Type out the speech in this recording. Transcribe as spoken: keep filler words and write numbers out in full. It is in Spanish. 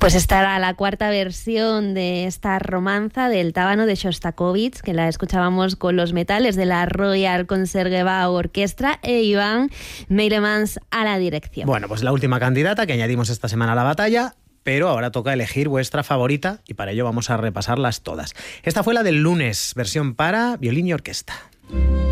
Pues esta era la cuarta versión de esta romanza del Tábano de Shostakovich, que la escuchábamos con los metales de la Royal Concertgebouw Orquestra e Iván Meilemans a la dirección. Bueno, pues la última candidata que añadimos esta semana a la batalla, pero ahora toca elegir vuestra favorita y para ello vamos a repasarlas todas. Esta fue la del lunes, versión para violín y orquesta.